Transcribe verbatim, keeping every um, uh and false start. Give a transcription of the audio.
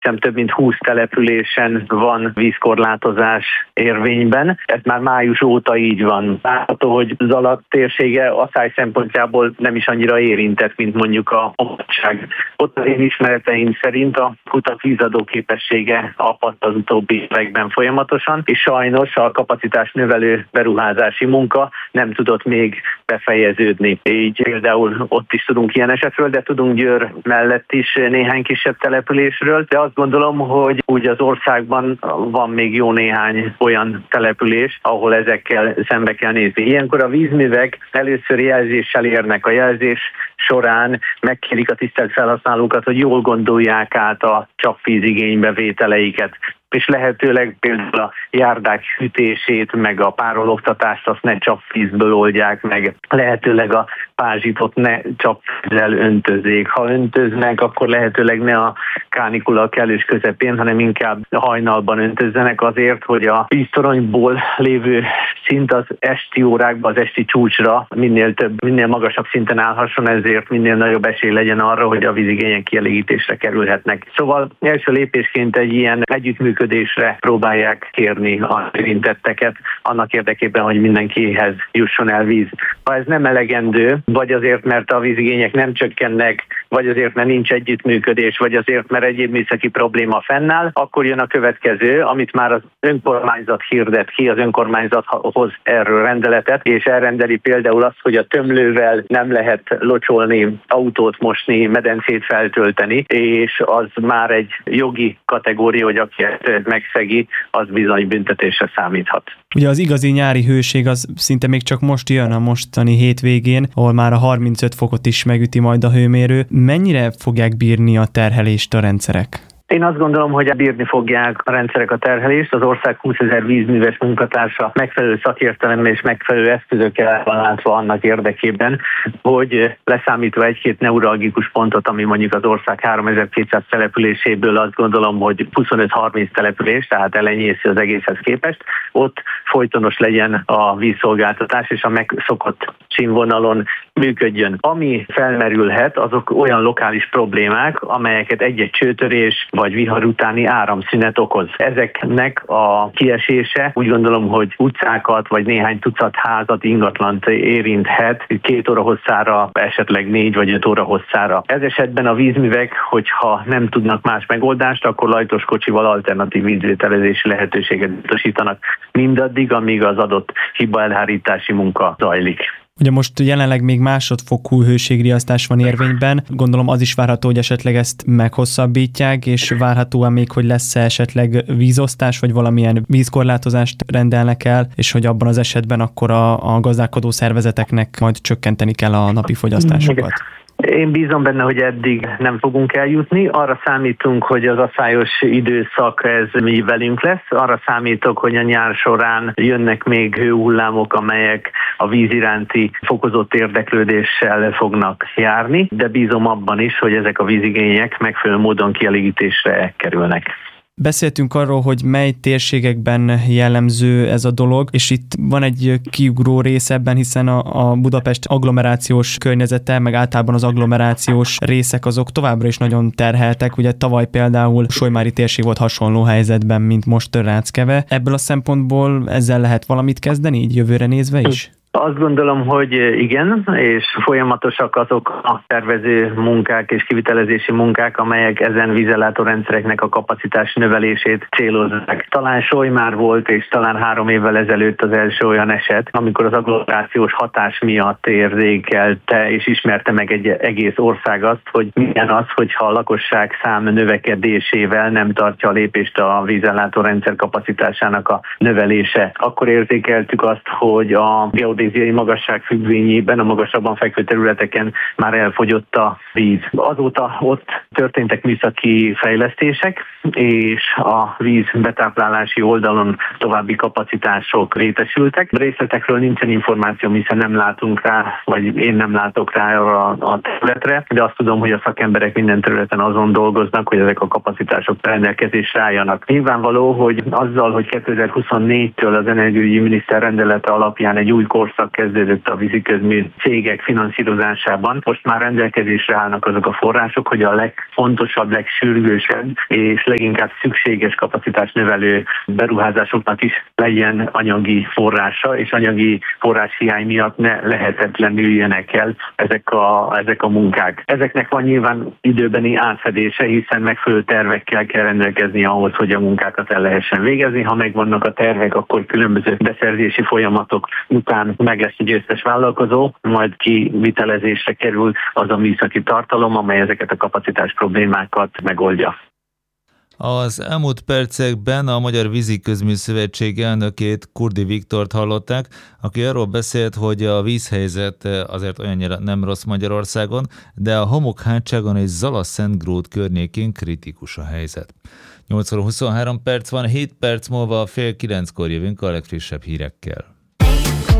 hiszem több mint húsz településen van vízkorlátozás érvényben. Ez már május óta így van. Látható, hogy Zala térsége asszály szempontjából nem is annyira érintett, mint mondjuk a homlokság. Ott az én ismereteim szerint a kutak vízadó képessége apadt az utóbbi években folyamatosan, és sajnos a kapacitás növelő beruházási munka nem tudott még befejeződni. Így például ott is tudunk ilyen esetről, de tudunk Győr mellett is néhány kisebb településről, de azt gondolom, hogy úgy az országban van még jó néhány olyan település, ahol ezekkel szembe kell nézni. Ilyenkor a vízművek először jelzéssel érnek. A jelzés során megkérik a tisztelt felhasználókat, hogy jól gondolják át a csapvízigénybevételeiket, és lehetőleg például a járdák hűtését, meg a párologtatást azt ne csapvízből oldják meg. Lehetőleg a pázsitot ne csapvízzel öntözzék. Ha öntöznek, akkor lehetőleg ne a kánikula kellős közepén, hanem inkább hajnalban öntözzenek azért, hogy a víztoronyból lévő szint az esti órákban, az esti csúcsra minél több, minél magasabb szinten állhasson, ezért minél nagyobb esély legyen arra, hogy a vízigények kielégítésre kerülhetnek. Szóval első lépésként egy ilyen együttműködésre próbálják kérni az érintetteket, annak érdekében, hogy mindenkihez jusson el víz. Ha ez nem elegendő, vagy azért, mert a vízigények nem csökkennek, vagy azért, mert nincs együttműködés, vagy azért, mert egyéb műszaki probléma fennáll, akkor jön a következő, amit már az önkormányzat hirdet ki, az önkormányzat hoz erről rendeletet, és elrendeli például azt, hogy a tömlővel nem lehet locsolni, autót mosni, medencét feltölteni, és az már egy jogi kategória, hogy aki ezt megszegi, az bizony büntetésre számíthat. Ugye az igazi nyári hőség az szinte még csak most jön a mostani hétvégén, ahol már a harmincöt fokot is megüti majd a hőmérő. Mennyire fogják bírni a terhelést a rendszerek? Én azt gondolom, hogy bírni fogják a rendszerek a terhelést. Az ország húszezer vízműves munkatársa megfelelő szakértelemmel és megfelelő eszközökkel van látva annak érdekében, hogy leszámítva egy-két neuralgikus pontot, ami mondjuk az ország háromezer-kétszáz településéből azt gondolom, hogy huszonöt-harminc település, tehát elenyészi az egészhez képest, ott folytonos legyen a vízszolgáltatás, és a megszokott színvonalon működjön. Ami felmerülhet, azok olyan lokális problémák, amelyeket egy-egy csőtörés vagy vihar utáni áramszünet okoz. Ezeknek a kiesése úgy gondolom, hogy utcákat vagy néhány tucat házat, ingatlant érinthet két óra hosszára, esetleg négy vagy öt óra hosszára. Ez esetben a vízművek, hogyha nem tudnak más megoldást, akkor lajtos kocsival alternatív vízvételezési lehetőséget biztosítanak mindaddig, amíg az adott hibaelhárítási munka zajlik. Ugye most jelenleg még másodfokú hőségriasztás van érvényben, gondolom az is várható, hogy esetleg ezt meghosszabbítják, és várhatóan még, hogy lesz esetleg vízosztás, vagy valamilyen vízkorlátozást rendelnek el, és hogy abban az esetben akkor a, a gazdálkodó szervezeteknek majd csökkenteni kell a napi fogyasztásokat. Én bízom benne, hogy eddig nem fogunk eljutni. Arra számítunk, hogy az asszályos időszak ez mi velünk lesz. Arra számítok, hogy a nyár során jönnek még hőhullámok, amelyek a víz iránti fokozott érdeklődéssel fognak járni, de bízom abban is, hogy ezek a vízigények megfelelő módon kielégítésre kerülnek. Beszéltünk arról, hogy mely térségekben jellemző ez a dolog, és itt van egy kiugró rész ebben, hiszen a, a Budapest agglomerációs környezete, meg általában az agglomerációs részek azok továbbra is nagyon terheltek. Ugye tavaly például Solymári térség volt hasonló helyzetben, mint most Ráckeve. Ebből a szempontból ezzel lehet valamit kezdeni, így jövőre nézve is? Azt gondolom, hogy igen, és folyamatosak azok a tervező munkák és kivitelezési munkák, amelyek ezen vízellátórendszereknek a kapacitás növelését célozzák. Talán Solymár volt, és talán három évvel ezelőtt az első olyan eset, amikor az agglomerációs hatás miatt érzékelte és ismerte meg egy egész ország azt, hogy milyen az, hogyha a lakosság szám növekedésével nem tartja a lépést a vízellátórendszer kapacitásának a növelése. Akkor érzékeltük azt, hogy a geodéziai magasság függvényében a magasabban fekvő területeken már elfogyott a víz. Azóta ott történtek műszaki fejlesztések, és a víz betáplálási oldalon további kapacitások létesültek. A részletekről nincsen információ, hiszen nem látunk rá, vagy én nem látok rá arra a területre, de azt tudom, hogy a szakemberek minden területen azon dolgoznak, hogy ezek a kapacitások rendelkezésre álljanak. Nyilvánvaló, hogy azzal, hogy kétezer-huszonnégytől az energiaügyi miniszter rendelete alapján egy új korszak kezdődött a víziközmű cégek finanszírozásában, most már rendelkezésre állnak azok a források, hogy a legfontosabb, legsürgősebb és leginkább szükséges kapacitásnövelő beruházásoknak is legyen anyagi forrása, és anyagi forráshiány miatt ne lehetetlenüljenek el ezek a, ezek a munkák. Ezeknek van nyilván időbeni átfedése, hiszen megfelelő tervekkel kell rendelkezni ahhoz, hogy a munkákat el lehessen végezni. Ha megvannak a tervek, akkor különböző beszerzési folyamatok után meg lesz egy győztes vállalkozó, majd kivitelezésre kerül az a műszaki tartalom, amely ezeket a kapacitás problémákat megoldja. Az elmúlt percekben a Magyar Víziközműszövetség elnökét, Kurdi Viktort hallották, aki arról beszélt, hogy a vízhelyzet azért olyannyira nem rossz Magyarországon, de a Homokhátságon és Zala-Szentgród környékén kritikus a helyzet. nyolc óra huszonhárom perc van, hét perc múlva fél kilenckor jövünk a legfrissebb hírekkel.